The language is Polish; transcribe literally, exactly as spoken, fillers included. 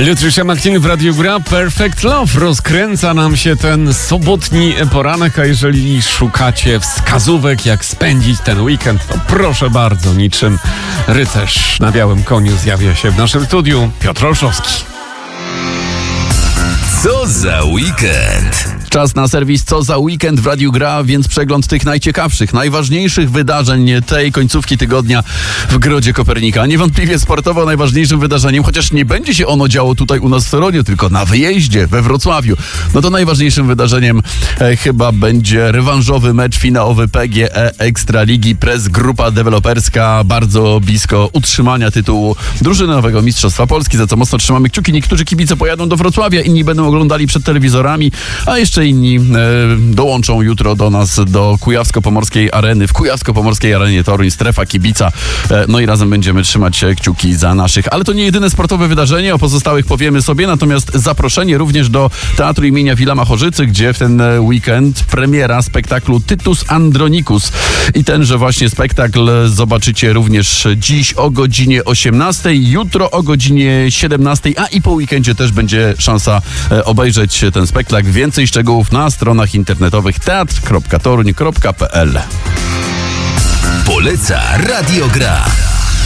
Lutricia McTin w Radiu Gra. Perfect Love. Rozkręca nam się ten sobotni poranek, a jeżeli szukacie wskazówek, jak spędzić ten weekend, to proszę bardzo, niczym rycerz na białym koniu zjawia się w naszym studiu Piotr Olszowski. Co za weekend? Czas na serwis Co za weekend w Radiu Gra, więc przegląd tych najciekawszych, najważniejszych wydarzeń tej końcówki tygodnia w Grodzie Kopernika. Niewątpliwie sportowo najważniejszym wydarzeniem, chociaż nie będzie się ono działo tutaj u nas w Toruniu, tylko na wyjeździe we Wrocławiu. No to najważniejszym wydarzeniem e, chyba będzie rewanżowy mecz finałowy P G E Ekstraligi. Press Grupa Deweloperska bardzo blisko utrzymania tytułu drużynowego Mistrzostwa Polski, za co mocno trzymamy kciuki. Niektórzy kibice pojadą do Wrocławia, inni będą oglądali przed telewizorami, a jeszcze inni e, dołączą jutro do nas do Kujawsko-Pomorskiej Areny. W Kujawsko-Pomorskiej Arenie Toruń, strefa kibica. E, no i razem będziemy trzymać kciuki za naszych. Ale to nie jedyne sportowe wydarzenie, o pozostałych powiemy sobie, natomiast zaproszenie również do Teatru imienia Wilama Chorzycy, gdzie w ten weekend premiera spektaklu Tytus Andronicus. I tenże właśnie spektakl zobaczycie również dziś o godzinie osiemnastej, jutro o godzinie siedemnastej, a i po weekendzie też będzie szansa obejrzeć ten spektakl. Więcej szczegółów na stronach internetowych teatr kropka toruń kropka p l. Poleca Radio Gra.